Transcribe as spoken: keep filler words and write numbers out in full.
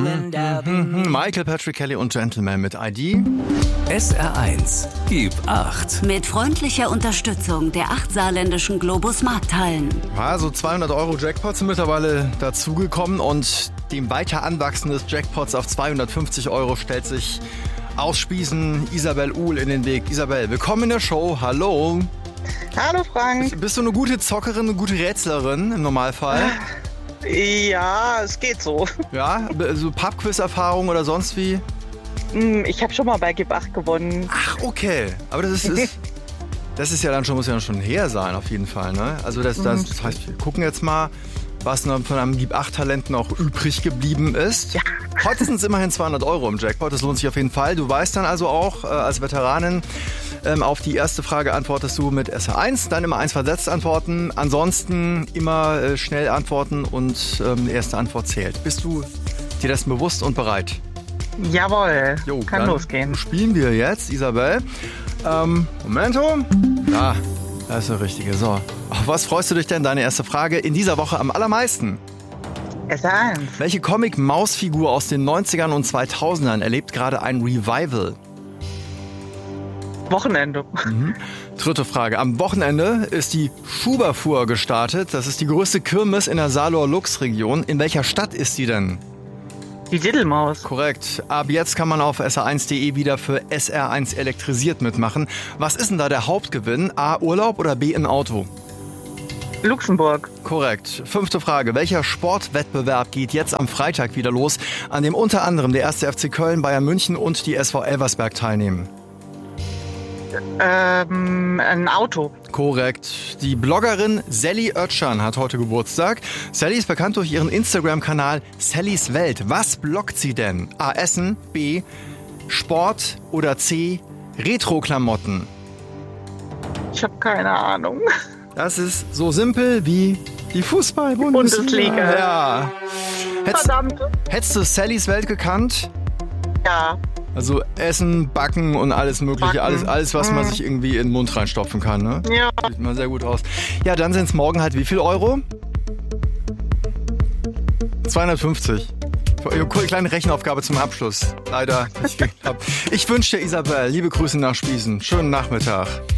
Mhm. Michael Patrick Kelly und Gentleman mit I D. S R eins, gib acht. Mit freundlicher Unterstützung der acht saarländischen Globus Markthallen. Ja, so zweihundert Euro Jackpots sind mittlerweile dazugekommen und dem weiter Anwachsen des Jackpots auf zweihundertfünfzig Euro stellt sich aus Spießen Isabel Uhl in den Weg. Isabel, willkommen in der Show. Hallo. Hallo Frank. Bist, bist du eine gute Zockerin, eine gute Rätslerin im Normalfall? Ja, es geht so. Ja, so Pub-Quiz-Erfahrung oder sonst wie? Ich habe schon mal bei Gib acht gewonnen. Ach, okay. Aber das ist, ist, das ist ja dann schon, muss ja schon her sein, auf jeden Fall, ne? Also das, das, das heißt, wir gucken jetzt mal, was noch von einem Gib acht Talent noch übrig geblieben ist. Ja. Heute sind es immerhin zweihundert Euro im Jackpot, das lohnt sich auf jeden Fall. Du weißt dann also auch, äh, als Veteranin, ähm, auf die erste Frage antwortest du mit S R eins, dann immer eins versetzt antworten. Ansonsten immer äh, schnell antworten und ähm, die erste Antwort zählt. Bist du dir dessen bewusst und bereit? Jawohl, Jo, kann dann losgehen. Spielen wir jetzt, Isabel. Ähm, Momento. Ja, das ist der richtige. So, auf was freust du dich denn, deine erste Frage, in dieser Woche am allermeisten? S R eins. Welche Comic-Mausfigur aus den neunzigern und zweitausendern erlebt gerade ein Revival? Wochenende. Mhm. Dritte Frage. Am Wochenende ist die Schuberfuhr gestartet. Das ist die größte Kirmes in der Saarlor-Lux-Region. In welcher Stadt ist die denn? Die Diddelmaus. Korrekt. Ab jetzt kann man auf S R eins punkt de wieder für S R eins elektrisiert mitmachen. Was ist denn da der Hauptgewinn? A. Urlaub oder B. ein Auto? Luxemburg. Korrekt. Fünfte Frage. Welcher Sportwettbewerb geht jetzt am Freitag wieder los, an dem unter anderem der erste F C Köln, Bayern München und die S V Elversberg teilnehmen? Ähm, ein Auto. Korrekt. Die Bloggerin Sally Oetschan hat heute Geburtstag. Sally ist bekannt durch ihren Instagram-Kanal Sallys Welt. Was bloggt sie denn? A. Essen, B. Sport oder C. Retro-Klamotten? Ich habe keine Ahnung. Das ist so simpel wie die Fußball-Bundesliga. Bundesliga. Ja. Hättest, Verdammt. hättest du Sallys Welt gekannt? Ja. Also Essen, Backen und alles mögliche, Backen. alles, alles, was man Mhm. sich irgendwie in den Mund reinstopfen kann, ne? Ja. Sieht mal sehr gut aus. Ja, dann sind es morgen halt wie viel Euro? zweihundertfünfzig. Kleine Rechenaufgabe zum Abschluss. Leider nicht geklappt. Ich wünsche dir, Isabel, liebe Grüße nach Spießen. Schönen Nachmittag.